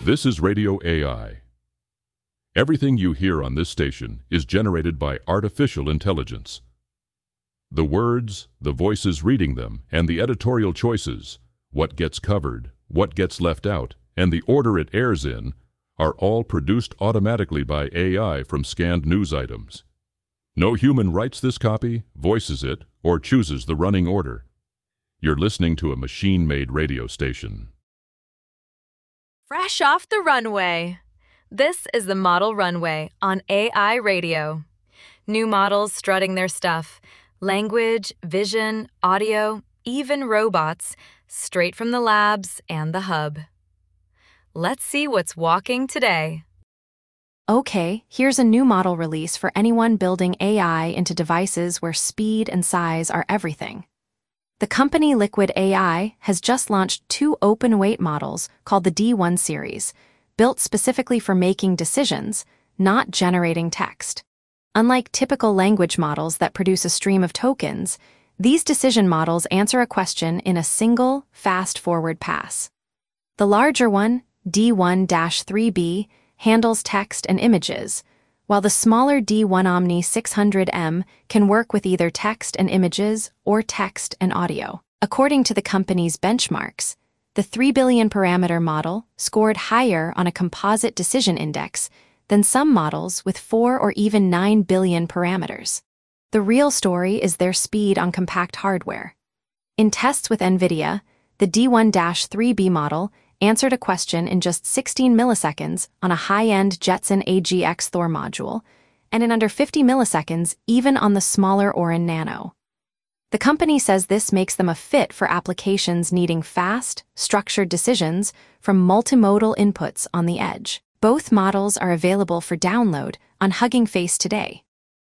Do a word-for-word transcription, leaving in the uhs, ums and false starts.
This is Radio A I. Everything you hear on this station is generated by artificial intelligence. The words, the voices reading them, and the editorial choices, what gets covered, what gets left out, and the order it airs in, are all produced automatically by A I from scanned news items. No human writes this copy, voices it, or chooses the running order. You're listening to a machine-made radio station. Fresh off the runway. This is the Model Runway on A I Radio. New models strutting their stuff. Language, vision, audio, even robots, straight from the labs and the hub. Let's see what's walking today. Okay, here's a new model release for anyone building A I into devices where speed and size are everything. The company Liquid A I has just launched two open-weight models called the D one series, built specifically for making decisions, not generating text. Unlike typical language models that produce a stream of tokens, these decision models answer a question in a single, fast-forward pass. The larger one, D one dash three B, handles text and images, while the smaller D one Omni six hundred M can work with either text and images or text and audio. According to the company's benchmarks, the three billion parameter model scored higher on a composite decision index than some models with four or even nine billion parameters. The real story is their speed on compact hardware. In tests with NVIDIA, the D one dash three B model answered a question in just sixteen milliseconds on a high-end Jetson A G X Thor module, and in under fifty milliseconds even on the smaller Orin Nano. The company says this makes them a fit for applications needing fast, structured decisions from multimodal inputs on the edge. Both models are available for download on Hugging Face today.